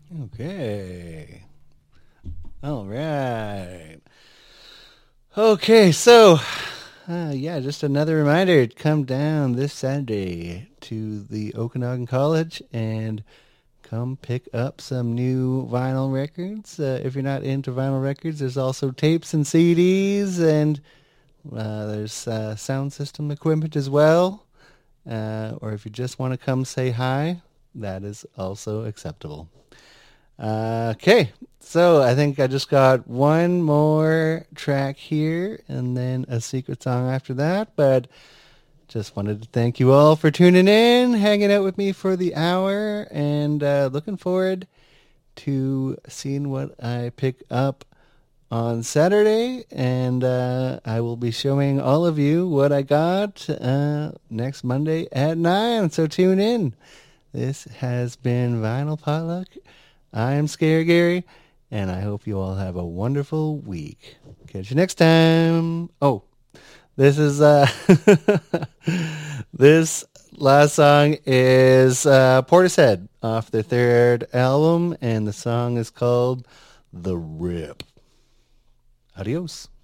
Okay. All right. Okay, so just another reminder to come down this Saturday to the Okanagan College and come pick up some new vinyl records. If you're not into vinyl records, there's also tapes and CDs, and there's sound system equipment as well. Or if you just want to come say hi, that is also acceptable. Okay, so I think I just got one more track here and then a secret song after that, but just wanted to thank you all for tuning in, hanging out with me for the hour, and looking forward to seeing what I pick up on Saturday, and I will be showing all of you what I got next Monday at 9, so tune in. This has been Vinyl Potluck. I am Scary Gary, and I hope you all have a wonderful week. Catch you next time. Oh, this is this last song is Portishead off their third album, and the song is called The Rip. Adios.